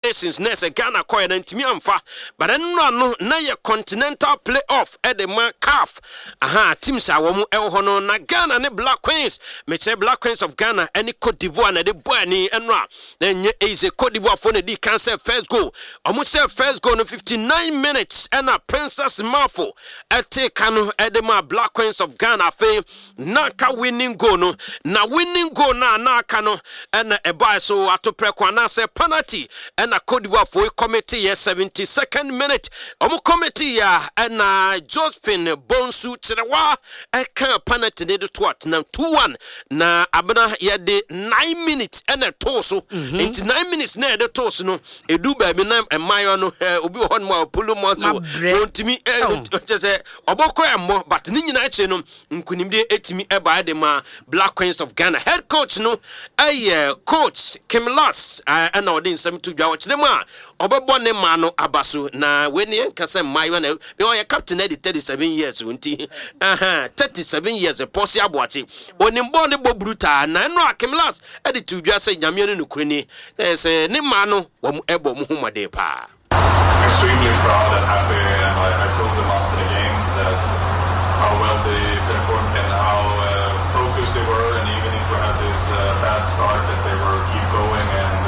editions next Ghana koy na ntimi amfa but no na ye continental playoff edema CAF teams a wo mu ewo no na Ghana ne Black Queens meche Black Queens of Ghana any Cote d'Ivoire na de boy ni enra na nye easy Cote d'Ivoire for na di cancel first goal omo say first goal no 59 minutes and a Princess Mafo take kanu edema Black Queens of Ghana fe naka winning goal no na winning goal na kanu and a boy so atoprekwa na say penalty and a Cote d'Ivoire for committee 72nd minute omo committee ya and Josephine Bonsu Chirewa eka penalty de to what na 2-1 na abana ya de 9 minutes and a toso into 9 minutes na de toso no edu ba bi na emayo no obi hon ma pulu mo so ontimi say obokọ emo but ni nyina eche no nkunimde etimi eba de ma Black Queens of Ghana head coach no coach Kim Lass and odin some to dwa wachne ma obebo ne ma no abaso na weni nkase mayo na be o captain at 37 years unti 37 years posi aboachi onimbo ne bo brutal na no Kim Lass edi to dwa say nyame no nukreni say ne ma no wo ebo mo humade pa. Extremely proud and happy, and I told them after the game that how well they performed and how focused they were, and even if we had this bad start that they were keep going, and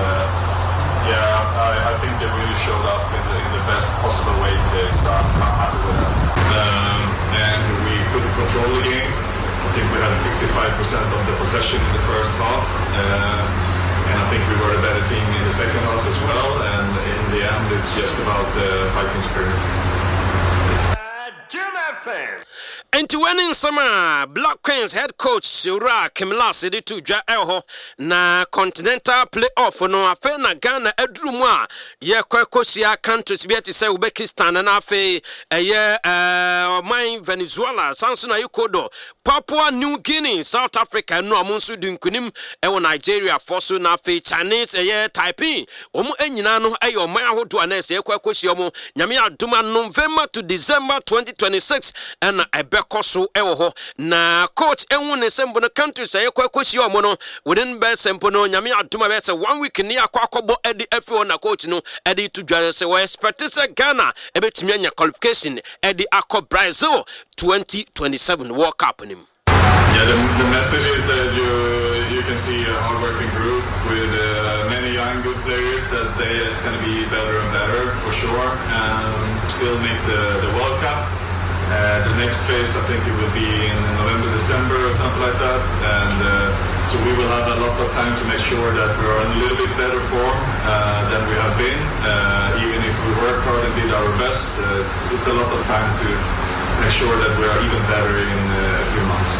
I think they really showed up in the best possible way today, so I'm happy with that. And we couldn't control the game. I think we had 65% of the possession in the first half. And I think we were a better team in the second half as well. And in the end, it's just about the fighting spirit. And to winning summer, Black Queens head coach Sura Kim Lass did to dwa eho na continental playoff no afe na Ghana edru mu a ye kwakosia countries bi ati say Uzbekistan na afe Venezuela Samson Ayukodo Papua New Guinea South Africa no amunsu dinkunim ewo Nigeria foso na afe Chinese Taipei omu enyina no ayo man ahodo anese ye kwakosia omu nyame aduma November to December 2026 and koso ewo na coach enwu ne sembo no country say kwakosi omo no within be sembo no nyame aduma be say 1 week ni akwakobo edi afio na coach no edi to dwa say we expect say Ghana ebetimi anya qualification edi akọ Brazil 2027 World Cup nim. Yeah, the message is that you can see a hard-working group with many young good players that they is going to be better and better for sure, and still make the World Cup. The next phase, I think it will be in November, December or something like that, and so we will have a lot of time to make sure that we're in a little bit better form than we have been. Even if we worked hard and did our best, it's a lot of time to make sure that we are even better in a few months.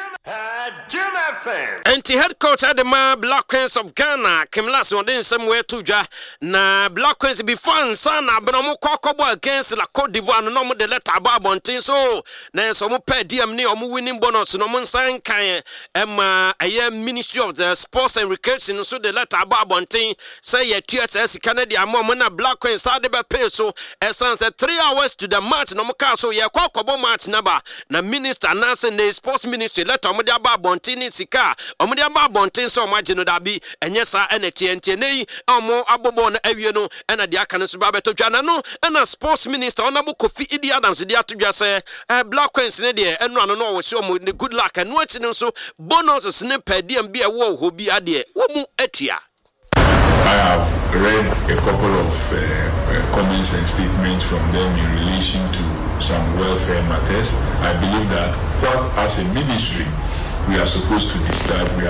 And the head coach at the Black Queens of Ghana, Kim Lass, on then somewhere to ja na Black Queens before sana but kokobo against la Cote d'Ivoire no mo de letter abontin so na so mo pay DM ni omo winning bonus no mo san kan Ministry of the Sports and Recreation so de letter abontin say ye TSS Canada mo na Black Queens had be pay so essence 3 hours to the match no mo ka so ye kokobo match number na minister announcing the sports ministry letter mo de abontin sika omo de abontin so magino da bi enye sa NTNT nei omo abobo na awie no na de aka no so ba beto dwana no na sports minister onabo Kofi Idi Adams de atodwa say Black Queens ne de enu ano no wo se omo the good luck and watch no so bonuses ne per diem bi e wo ho bi ade wo mu atua. I have read a couple of comments and statements from them in relation to some welfare matters. I believe that what as a ministry we are supposed to decide.